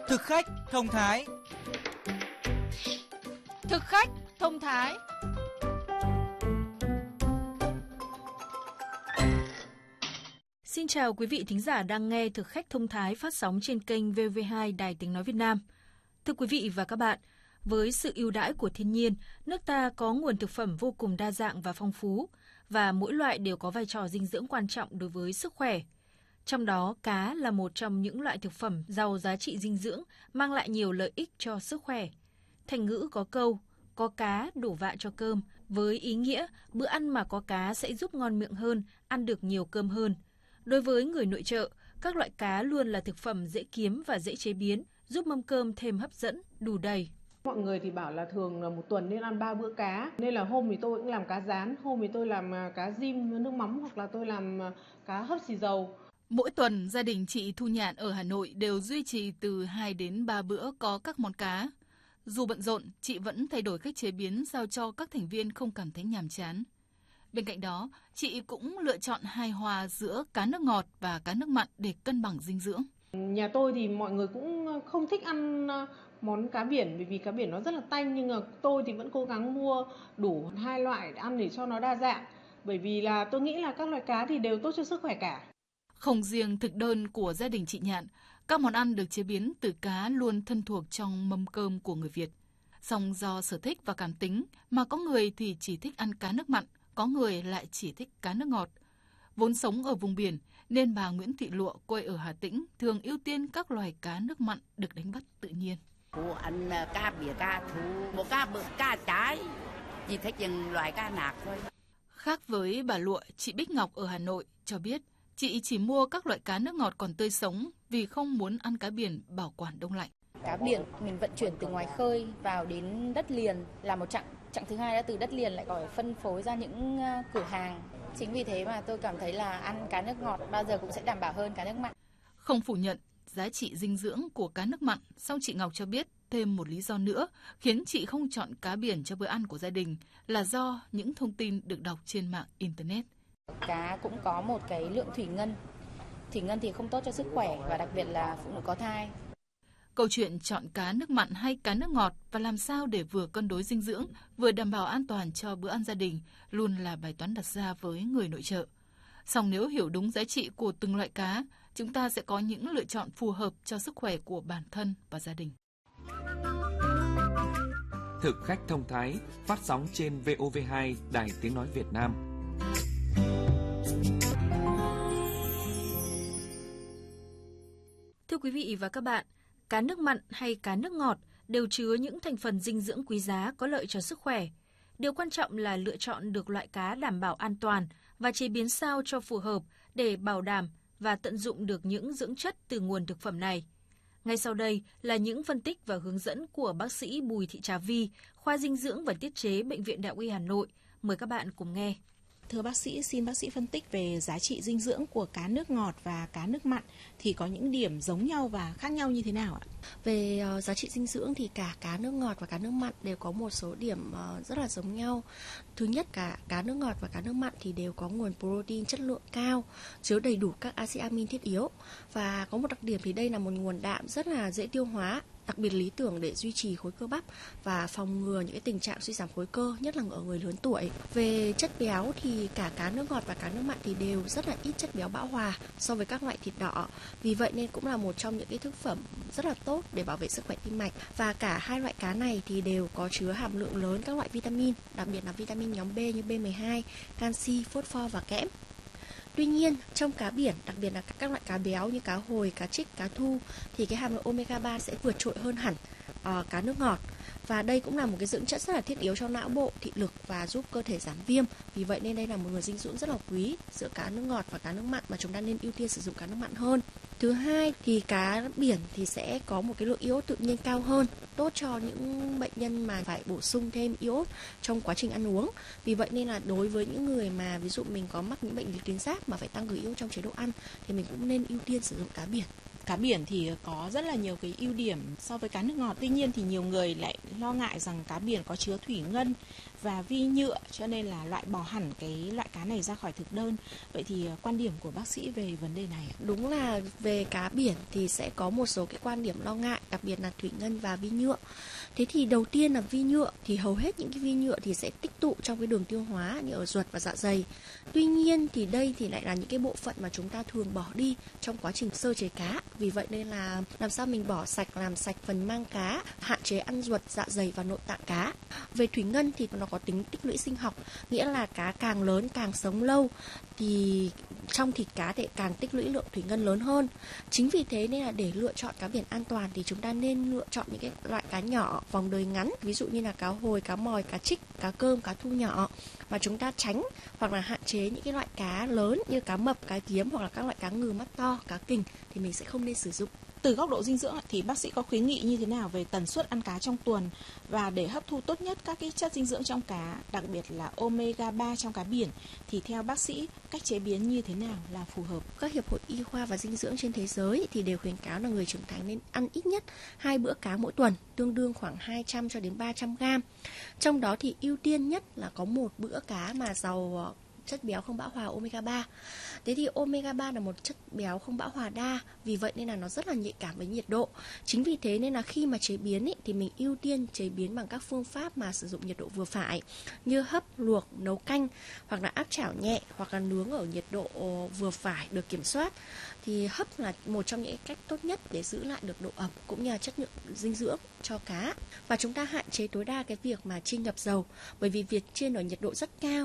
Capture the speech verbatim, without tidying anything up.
Thực khách thông thái. Thực khách thông thái. Xin chào quý vị thính giả đang nghe Thực khách thông thái phát sóng trên kênh vê o vê hai Đài Tiếng nói Việt Nam. Thưa quý vị và các bạn, với sự ưu đãi của thiên nhiên, nước ta có nguồn thực phẩm vô cùng đa dạng và phong phú, và mỗi loại đều có vai trò dinh dưỡng quan trọng đối với sức khỏe. Trong đó, cá là một trong những loại thực phẩm giàu giá trị dinh dưỡng, mang lại nhiều lợi ích cho sức khỏe. Thành ngữ có câu, có cá đổ vạ cho cơm, với ý nghĩa bữa ăn mà có cá sẽ giúp ngon miệng hơn, ăn được nhiều cơm hơn. Đối với người nội trợ, các loại cá luôn là thực phẩm dễ kiếm và dễ chế biến, giúp mâm cơm thêm hấp dẫn, đủ đầy. Mọi người thì bảo là thường một tuần nên ăn ba bữa cá, nên là hôm thì tôi cũng làm cá rán, hôm thì tôi làm cá rim nước mắm, hoặc là tôi làm cá hấp xì dầu. Mỗi tuần, gia đình chị Thu Nhạn ở Hà Nội đều duy trì từ hai đến ba bữa có các món cá. Dù bận rộn, chị vẫn thay đổi cách chế biến sao cho các thành viên không cảm thấy nhàm chán. Bên cạnh đó, chị cũng lựa chọn hài hòa giữa cá nước ngọt và cá nước mặn để cân bằng dinh dưỡng. Nhà tôi thì mọi người cũng không thích ăn món cá biển bởi vì cá biển nó rất là tanh, nhưng mà tôi thì vẫn cố gắng mua đủ hai loại để ăn để cho nó đa dạng. Bởi vì là tôi nghĩ là các loại cá thì đều tốt cho sức khỏe cả. Không riêng thực đơn của gia đình chị Nhạn, các món ăn được chế biến từ cá luôn thân thuộc trong mâm cơm của người Việt. Song do sở thích và cảm tính mà có người thì chỉ thích ăn cá nước mặn, có người lại chỉ thích cá nước ngọt. Vốn sống ở vùng biển nên bà Nguyễn Thị Lụa quê ở Hà Tĩnh thường ưu tiên các loài cá nước mặn được đánh bắt tự nhiên. Cô ăn cá biển, cá thú, một cá bự, cá trái, chỉ thích những loài cá nạc thôi. Khác với bà Lụa, chị Bích Ngọc ở Hà Nội cho biết chị chỉ mua các loại cá nước ngọt còn tươi sống vì không muốn ăn cá biển bảo quản đông lạnh. Cá biển mình vận chuyển từ ngoài khơi vào đến đất liền là một chặng, chặng thứ hai đã từ đất liền lại còn phân phối ra những cửa hàng. Chính vì thế mà tôi cảm thấy là ăn cá nước ngọt bao giờ cũng sẽ đảm bảo hơn cá nước mặn. Không phủ nhận giá trị dinh dưỡng của cá nước mặn, song chị Ngọc cho biết thêm một lý do nữa khiến chị không chọn cá biển cho bữa ăn của gia đình là do những thông tin được đọc trên mạng Internet. Cá cũng có một cái lượng thủy ngân. Thủy ngân thì không tốt cho sức khỏe và đặc biệt là phụ nữ có thai. Câu chuyện chọn cá nước mặn hay cá nước ngọt và làm sao để vừa cân đối dinh dưỡng, vừa đảm bảo an toàn cho bữa ăn gia đình luôn là bài toán đặt ra với người nội trợ. Song nếu hiểu đúng giá trị của từng loại cá, chúng ta sẽ có những lựa chọn phù hợp cho sức khỏe của bản thân và gia đình. Thực khách thông thái phát sóng trên vê o vê hai Đài Tiếng nói Việt Nam. Thưa quý vị và các bạn, cá nước mặn hay cá nước ngọt đều chứa những thành phần dinh dưỡng quý giá có lợi cho sức khỏe. Điều quan trọng là lựa chọn được loại cá đảm bảo an toàn và chế biến sao cho phù hợp để bảo đảm và tận dụng được những dưỡng chất từ nguồn thực phẩm này. Ngay sau đây là những phân tích và hướng dẫn của bác sĩ Bùi Thị Trà Vi, khoa dinh dưỡng và tiết chế Bệnh viện Đại học y Hà Nội. Mời các bạn cùng nghe. Thưa bác sĩ, xin bác sĩ phân tích về giá trị dinh dưỡng của cá nước ngọt và cá nước mặn thì có những điểm giống nhau và khác nhau như thế nào ạ? Về uh, giá trị dinh dưỡng thì cả cá nước ngọt và cá nước mặn đều có một số điểm uh, rất là giống nhau. Thứ nhất, cả cá nước ngọt và cá nước mặn thì đều có nguồn protein chất lượng cao, chứa đầy đủ các axit amin thiết yếu. Và có một đặc điểm thì đây là một nguồn đạm rất là dễ tiêu hóa, đặc biệt lý tưởng để duy trì khối cơ bắp và phòng ngừa những cái tình trạng suy giảm khối cơ, nhất là ở người lớn tuổi. Về chất béo thì cả cá nước ngọt và cá nước mặn thì đều rất là ít chất béo bão hòa so với các loại thịt đỏ. Vì vậy nên cũng là một trong những cái thực phẩm rất là tốt để bảo vệ sức khỏe tim mạch. Và cả hai loại cá này thì đều có chứa hàm lượng lớn các loại vitamin, đặc biệt là vitamin nhóm B như B mười hai, canxi, phosphor và kẽm. Tuy nhiên, trong cá biển, đặc biệt là các loại cá béo như cá hồi, cá trích, cá thu thì cái hàm lượng omega ba sẽ vượt trội hơn hẳn uh, cá nước ngọt. Và đây cũng là một cái dưỡng chất rất là thiết yếu cho não bộ, thị lực và giúp cơ thể giảm viêm. Vì vậy nên đây là một nguồn dinh dưỡng rất là quý giữa cá nước ngọt và cá nước mặn mà chúng ta nên ưu tiên sử dụng cá nước mặn hơn. Thứ hai thì cá biển thì sẽ có một cái lượng iốt tự nhiên cao hơn, tốt cho những bệnh nhân mà phải bổ sung thêm iốt trong quá trình ăn uống. Vì vậy nên là đối với những người mà ví dụ mình có mắc những bệnh lý tuyến giáp mà phải tăng cường iốt trong chế độ ăn thì mình cũng nên ưu tiên sử dụng cá biển. Cá biển thì có rất là nhiều cái ưu điểm so với cá nước ngọt. Tuy nhiên thì nhiều người lại lo ngại rằng cá biển có chứa thủy ngân và vi nhựa, cho nên là loại bỏ hẳn cái loại cá này ra khỏi thực đơn. Vậy thì quan điểm của bác sĩ về vấn đề này ạ? Đúng là về cá biển thì sẽ có một số cái quan điểm lo ngại, đặc biệt là thủy ngân và vi nhựa. Thế thì đầu tiên là vi nhựa, thì hầu hết những cái vi nhựa thì sẽ tích tụ trong cái đường tiêu hóa như ở ruột và dạ dày. Tuy nhiên thì đây thì lại là những cái bộ phận mà chúng ta thường bỏ đi trong quá trình sơ chế cá. Vì vậy nên là làm sao mình bỏ sạch, làm sạch phần mang cá, hạn chế ăn ruột, dạ dày và nội tạng cá. Về thủy ngân thì nó có tính tích lũy sinh học, nghĩa là cá càng lớn càng sống lâu thì trong thịt cá thì càng tích lũy lượng thủy ngân lớn hơn. Chính vì thế nên là để lựa chọn cá biển an toàn thì chúng ta nên lựa chọn những cái loại cá nhỏ, vòng đời ngắn, ví dụ như là cá hồi, cá mòi, cá trích, cá cơm, cá thu nhỏ, và chúng ta tránh hoặc là hạn chế những cái loại cá lớn như cá mập, cá kiếm hoặc là các loại cá ngừ mắt to, cá kình thì mình sẽ không nên sử dụng. Từ góc độ dinh dưỡng thì bác sĩ có khuyến nghị như thế nào về tần suất ăn cá trong tuần và để hấp thu tốt nhất các cái chất dinh dưỡng trong cá, đặc biệt là omega ba trong cá biển, thì theo bác sĩ cách chế biến như thế nào là phù hợp? Các hiệp hội y khoa và dinh dưỡng trên thế giới thì đều khuyến cáo là người trưởng thành nên ăn ít nhất hai bữa cá mỗi tuần, tương đương khoảng hai trăm cho đến ba trăm gram. Trong đó thì ưu tiên nhất là có một bữa cá mà giàu chất béo không bão hòa omega ba. Thế thì omega ba là một chất béo không bão hòa đa, vì vậy nên là nó rất là nhạy cảm với nhiệt độ. Chính vì thế nên là khi mà chế biến ý, thì mình ưu tiên chế biến bằng các phương pháp mà sử dụng nhiệt độ vừa phải, như hấp, luộc, nấu canh, hoặc là áp chảo nhẹ, hoặc là nướng ở nhiệt độ vừa phải được kiểm soát. Thì hấp là một trong những cách tốt nhất để giữ lại được độ ẩm cũng như là chất lượng dinh dưỡng cho cá. Và chúng ta hạn chế tối đa cái việc mà chiên ngập dầu, bởi vì việc chiên ở nhiệt độ rất cao